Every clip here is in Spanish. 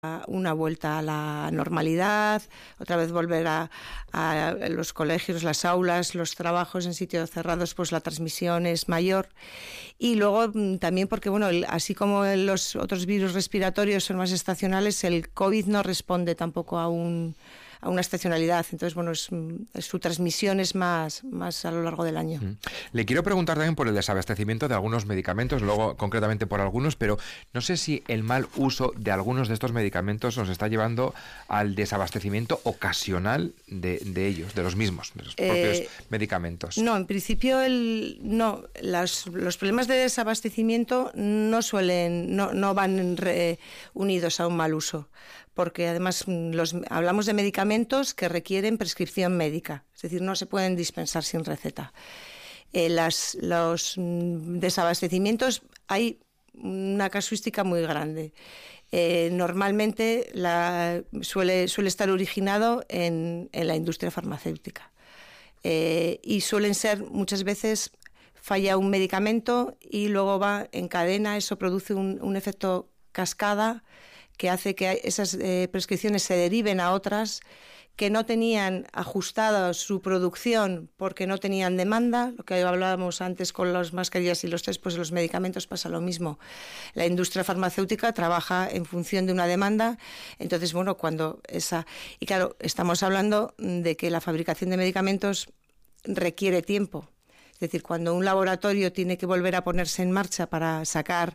una vuelta a la normalidad, otra vez volver a los colegios, las aulas, los trabajos en sitios cerrados, pues la transmisión es mayor. Y luego también porque, bueno, así como los otros virus respiratorios son más estacionales, el COVID no responde tampoco a una estacionalidad. Entonces, bueno, su transmisión es más a lo largo del año. Le quiero preguntar también por el desabastecimiento de algunos medicamentos, luego concretamente por algunos, pero no sé si el mal uso de algunos de estos medicamentos nos está llevando al desabastecimiento ocasional de ellos, de los mismos, de los propios medicamentos. No, en principio los problemas de desabastecimiento no van unidos a un mal uso, porque además hablamos de medicamentos que requieren prescripción médica, es decir, no se pueden dispensar sin receta. Los desabastecimientos, hay una casuística muy grande. Normalmente suele estar originado en la industria farmacéutica y suelen ser muchas veces falla un medicamento y luego va en cadena, eso produce un efecto cascada que hace que esas prescripciones se deriven a otras que no tenían ajustada su producción porque no tenían demanda. Lo que hablábamos antes con las mascarillas y los test, pues los medicamentos pasa lo mismo. La industria farmacéutica trabaja en función de una demanda. Entonces, bueno, y claro, estamos hablando de que la fabricación de medicamentos requiere tiempo. Es decir, cuando un laboratorio tiene que volver a ponerse en marcha para sacar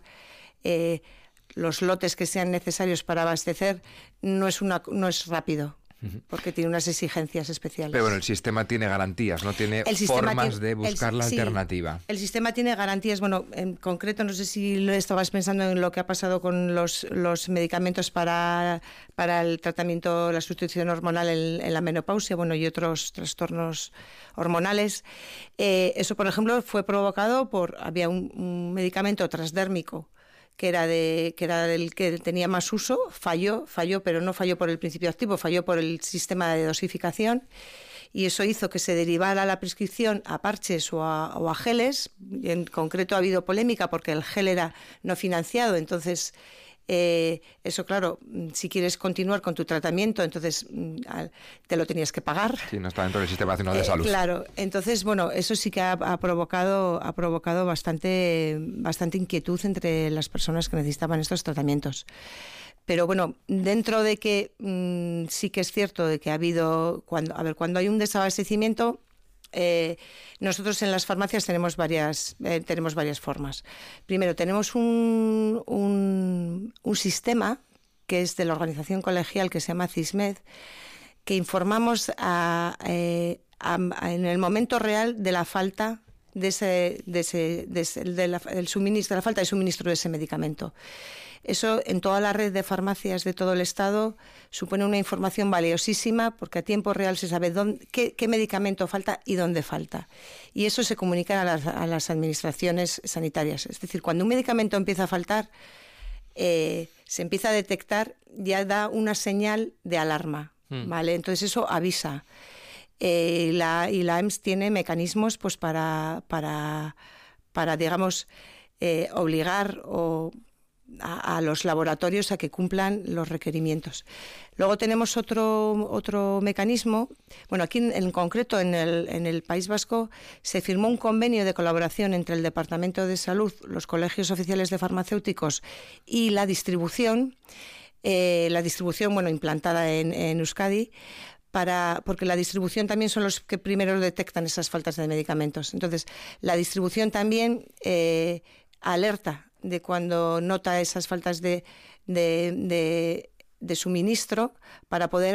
los lotes que sean necesarios para abastecer, no es rápido, porque tiene unas exigencias especiales. Pero bueno, el sistema tiene garantías, no tiene formas de buscar la alternativa. El sistema tiene garantías. Bueno, en concreto, no sé si estabas pensando en lo que ha pasado con los medicamentos para el tratamiento, la sustitución hormonal en la menopausia, bueno, y otros trastornos hormonales. Eso, por ejemplo, fue provocado había un medicamento transdérmico que era del que tenía más uso, falló, pero no falló por el principio activo, falló por el sistema de dosificación, y eso hizo que se derivara la prescripción a parches o a geles. En concreto ha habido polémica porque el gel era no financiado, entonces eso, claro, si quieres continuar con tu tratamiento, entonces te lo tenías que pagar. Sí, no está dentro del Sistema Nacional de Salud. Claro, entonces, bueno, eso sí que ha provocado bastante inquietud entre las personas que necesitaban estos tratamientos. Pero bueno, dentro de que sí que es cierto de que ha habido, cuando hay un desabastecimiento, nosotros en las farmacias tenemos varias formas. Primero, tenemos un sistema que es de la organización colegial que se llama CISMED, que informamos en el momento real de la falta del suministro, de la falta de suministro de ese medicamento. Eso en toda la red de farmacias de todo el Estado supone una información valiosísima, porque a tiempo real se sabe qué medicamento falta y dónde falta. Y eso se comunica a las administraciones sanitarias. Es decir, cuando un medicamento empieza a faltar, se empieza a detectar, ya da una señal de alarma, ¿vale? Entonces eso avisa. Y la EMS tiene mecanismos pues para digamos, obligar a los laboratorios a que cumplan los requerimientos. Luego tenemos otro mecanismo. Bueno, aquí en concreto en el País Vasco se firmó un convenio de colaboración entre el Departamento de Salud, los colegios oficiales de farmacéuticos y la distribución, bueno, implantada en Euskadi, porque la distribución también son los que primero detectan esas faltas de medicamentos. Entonces, la distribución también alerta de cuando nota esas faltas de suministro, para poder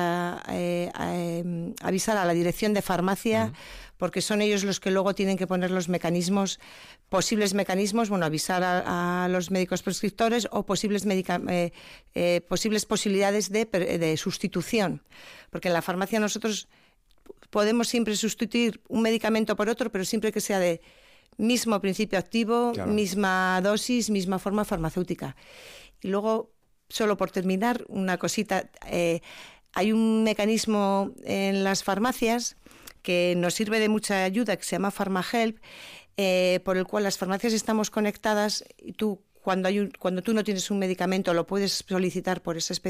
avisar a la dirección de farmacia, porque son ellos los que luego tienen que poner los posibles mecanismos, bueno, avisar a los médicos prescriptores o posibles posibilidades de sustitución, porque en la farmacia nosotros podemos siempre sustituir un medicamento por otro, pero siempre que sea de mismo principio activo, claro, misma dosis, misma forma farmacéutica. Y luego, solo por terminar, una cosita, hay un mecanismo en las farmacias que nos sirve de mucha ayuda, que se llama PharmaHelp, por el cual las farmacias estamos conectadas, y tú cuando tú no tienes un medicamento lo puedes solicitar por ese